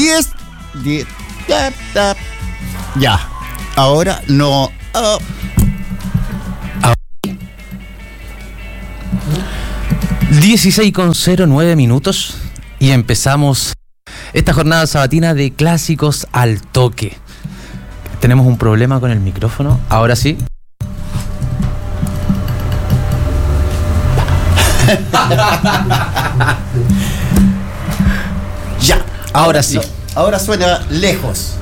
10. Ya. Ahora no. 16:09 minutos y empezamos esta jornada sabatina de clásicos al toque. Tenemos un problema con el micrófono. Ahora sí. Ya. Ahora sí. No, ahora suena lejos.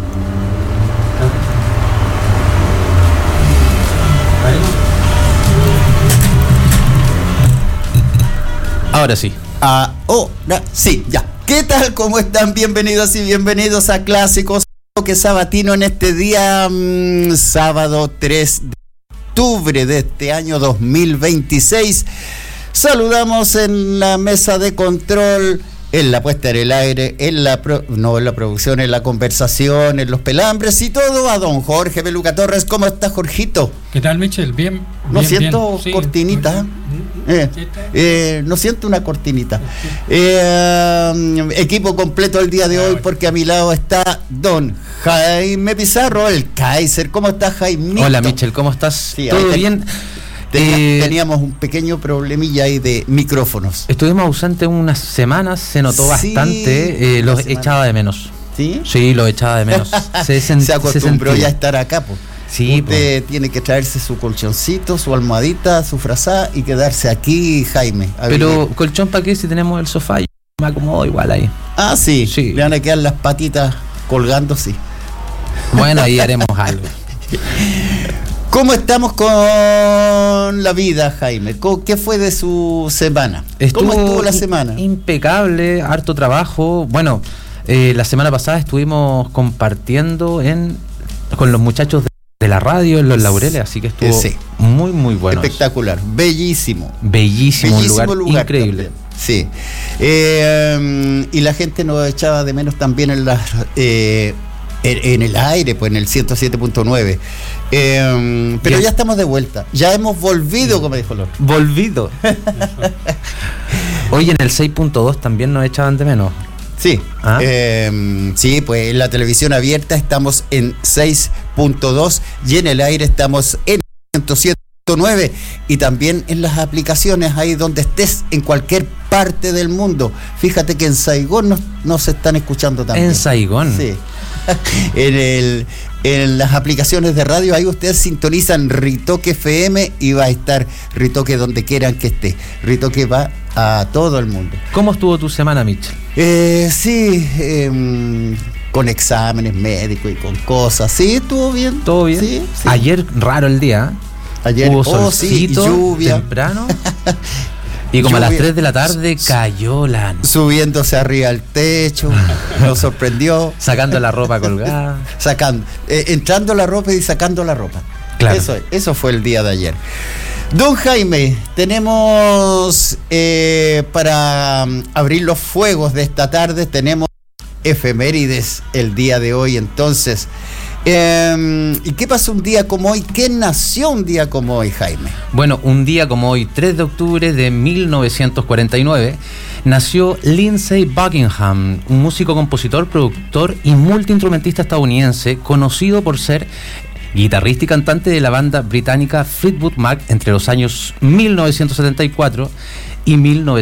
Ahora sí. Ahora sí, ya. ¿Qué tal? ¿Cómo están? Bienvenidos y bienvenidos a Clásicos que Sabatino en este día sábado 3 de octubre de este año 2026. Saludamos en la mesa de control, en la puesta en el aire, en la producción, en la conversación, en los pelambres y todo, a don Jorge Beluca Torres. ¿Cómo está, Jorgito? ¿Qué tal, Michel? Bien. No bien, siento bien. Sí, cortinita. No siento una cortinita. Equipo completo el día de hoy, porque a mi lado está don Jaime Pizarro, el Kaiser. ¿Cómo estás, Jaime? Hola, Michel, ¿cómo estás? Sí, ¿Todo bien? Teníamos un pequeño problemilla ahí de micrófonos. Estuvimos ausentes unas semanas, se notó bastante, los echaba de menos. ¿Sí? Sí, los echaba de menos. Se acostumbró ya a estar acá, pues. Sí, usted tiene que traerse su colchoncito, su almohadita, su frazada y quedarse aquí, Jaime. Pero colchón para qué si tenemos el sofá. Yo me acomodo igual ahí. Ah, sí. Le van a quedar las patitas colgando, sí. Bueno, ahí haremos algo. ¿Cómo estamos con la vida, Jaime? ¿Qué fue de su semana? ¿Cómo estuvo la semana? Impecable, harto trabajo. Bueno, la semana pasada estuvimos compartiendo con los muchachos de la radio en Los Laureles, así que estuvo muy, muy bueno. Espectacular, bellísimo. Bellísimo lugar increíble. También. Sí. Y la gente nos echaba de menos también en el aire, pues en el 107.9. Pero ya estamos de vuelta. Ya hemos volvido, como dijo Lord. Volvido. Hoy en el 6.2 también nos echaban de menos. Sí, sí, pues en la televisión abierta estamos en 6.2 y en el aire estamos en 107.9 y también en las aplicaciones ahí donde estés en cualquier parte del mundo. Fíjate que en Saigón nos están escuchando también. En Saigón. Sí. En las aplicaciones de radio, ahí ustedes sintonizan Ritoque FM y va a estar Ritoque donde quieran que esté. Ritoque va a todo el mundo. ¿Cómo estuvo tu semana, Mitchell? Sí, con exámenes médicos y con cosas. Sí, estuvo bien. ¿Todo bien? Sí. Ayer raro el día. Ayer hubo solcito, lluvia temprano. Y como a las 3 de la tarde cayó la noche. Subiéndose arriba al techo, nos sorprendió. Sacando la ropa colgada. Entrando la ropa y sacando la ropa. Claro. Eso fue el día de ayer. Don Jaime, tenemos para abrir los fuegos de esta tarde, tenemos efemérides el día de hoy, entonces. ¿Y qué pasó un día como hoy? ¿Qué nació un día como hoy, Jaime? Bueno, un día como hoy, 3 de octubre de 1949, nació Lindsey Buckingham, un músico, compositor, productor y multiinstrumentista estadounidense, conocido por ser guitarrista y cantante de la banda británica Fleetwood Mac entre los años 1974 y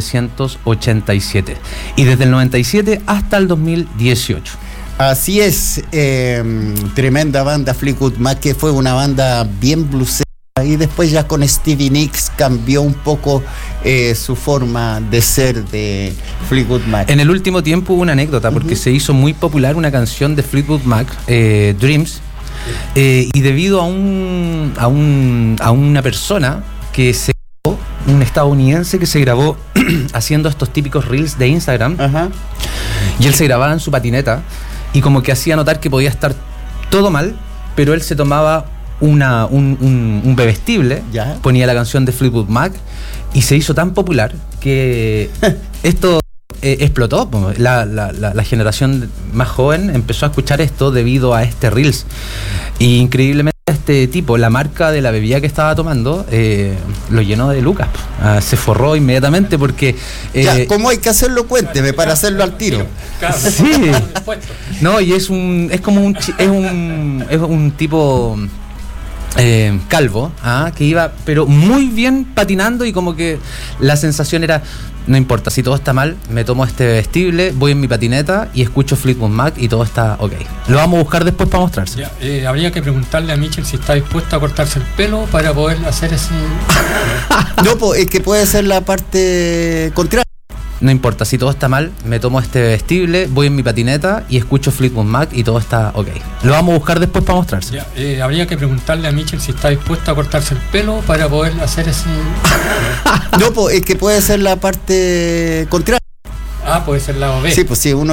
1987, y desde el 97 hasta el 2018. Así es, tremenda banda Fleetwood Mac, que fue una banda bien bluesera, y después ya con Stevie Nicks cambió un poco su forma de ser de Fleetwood Mac. En el último tiempo hubo una anécdota, porque se hizo muy popular una canción de Fleetwood Mac, Dreams, y debido a una persona que se grabó, un estadounidense que se grabó haciendo estos típicos reels de Instagram, y él se grababa en su patineta y como que hacía notar que podía estar todo mal, pero él se tomaba un bebestible, ponía la canción de Fleetwood Mac y se hizo tan popular que esto explotó. La generación más joven empezó a escuchar esto debido a este reels, y increíblemente este tipo, la marca de la bebida que estaba tomando, lo llenó de lucas. Se forró inmediatamente porque... ya, ¿cómo hay que hacerlo? Cuénteme para hacerlo al tiro. Sí. No, y es como un tipo... calvo, que iba pero muy bien patinando, y como que la sensación era, no importa, si todo está mal, me tomo este vestible, voy en mi patineta y escucho Fleetwood Mac y todo está ok. Lo vamos a buscar después para mostrarse. Ya, habría que preguntarle a Michel si está dispuesto a cortarse el pelo para poder hacer ese... No, es que puede ser la parte contraria. No importa, si todo está mal, me tomo este vestible, voy en mi patineta y escucho Fleetwood Mac y todo está ok. Lo vamos a buscar después para mostrarse. Ya, habría que preguntarle a Michel si está dispuesto a cortarse el pelo para poder hacer ese... No, es que puede ser la parte contraria. Puede ser la OB. Sí, pues sí, uno